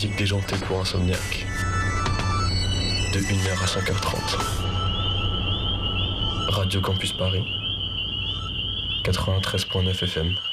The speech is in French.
Musique déjantée pour insomniaque. De 1h à 5h30. Radio Campus Paris. 93.9 FM.